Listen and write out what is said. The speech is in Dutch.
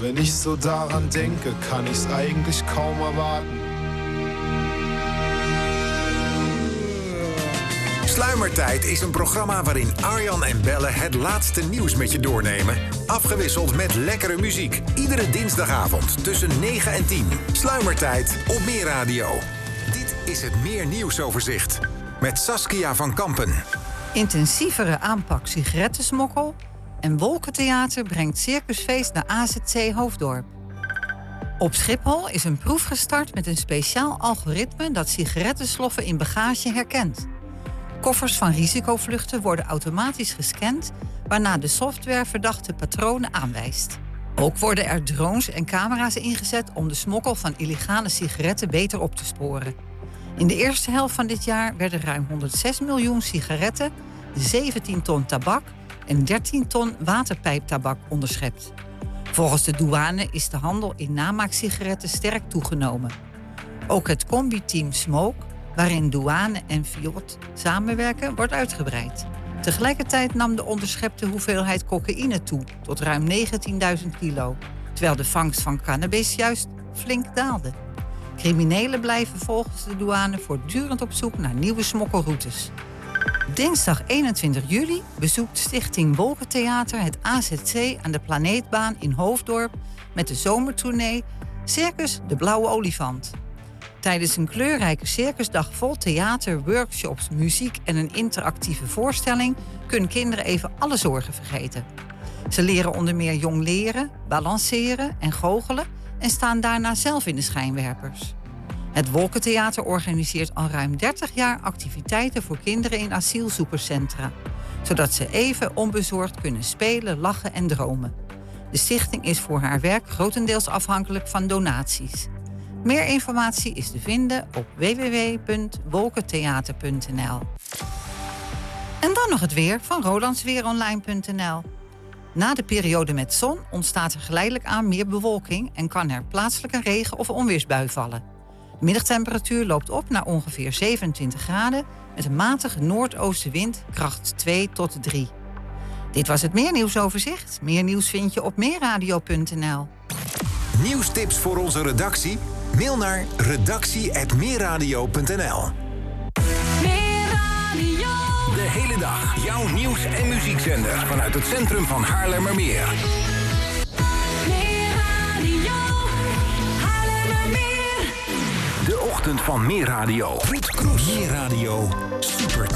Wenn ich so daran denke, kann ich's eigentlich kaum erwarten. Sluimertijd is een programma waarin Arjan en Belle het laatste nieuws met je doornemen. Afgewisseld met lekkere muziek. Iedere dinsdagavond tussen 9 en 10. Sluimertijd op Meer Radio. Dit is het Meer Nieuwsoverzicht. Met Saskia van Kampen. Intensievere aanpak sigarettensmokkel. En Wolkentheater brengt circusfeest naar AZC Hoofddorp. Op Schiphol is een proef gestart met een speciaal algoritme dat sigarettensloffen in bagage herkent. Koffers van risicovluchten worden automatisch gescand, waarna de software verdachte patronen aanwijst. Ook worden er drones en camera's ingezet om de smokkel van illegale sigaretten beter op te sporen. In de eerste helft van dit jaar werden ruim 106 miljoen sigaretten, 17 ton tabak en 13 ton waterpijptabak onderschept. Volgens de douane is de handel in namaaksigaretten sterk toegenomen. Ook het combi-team Smoke, waarin douane en Fiat samenwerken, wordt uitgebreid. Tegelijkertijd nam de onderschepte hoeveelheid cocaïne toe tot ruim 19.000 kilo, terwijl de vangst van cannabis juist flink daalde. Criminelen blijven volgens de douane voortdurend op zoek naar nieuwe smokkelroutes. Dinsdag 21 juli bezoekt Stichting Wolkentheater het AZC aan de Planeetbaan in Hoofddorp met de zomertournee Circus de Blauwe Olifant. Tijdens een kleurrijke circusdag vol theater, workshops, muziek en een interactieve voorstelling kunnen kinderen even alle zorgen vergeten. Ze leren onder meer jong leren, balanceren en goochelen en staan daarna zelf in de schijnwerpers. Het Wolkentheater organiseert al ruim 30 jaar activiteiten voor kinderen in asielzoekerscentra, zodat ze even onbezorgd kunnen spelen, lachen en dromen. De stichting is voor haar werk grotendeels afhankelijk van donaties. Meer informatie is te vinden op www.wolkentheater.nl. En dan nog het weer van rolandsweeronline.nl. Na de periode met zon ontstaat er geleidelijk aan meer bewolking en kan er plaatselijk een regen- of onweersbui vallen. De middagtemperatuur loopt op naar ongeveer 27 graden met een matige noordoostenwind, kracht 2 tot 3. Dit was het Meer Nieuwsoverzicht. Meer nieuws vind je op meerradio.nl. Nieuwstips voor onze redactie? Mail naar redactie@meerradio.nl. De hele dag jouw nieuws- en muziekzender vanuit het centrum van Haarlemmermeer. De ochtend van Meer Radio. Ruud Kroes. Meer Radio. Super.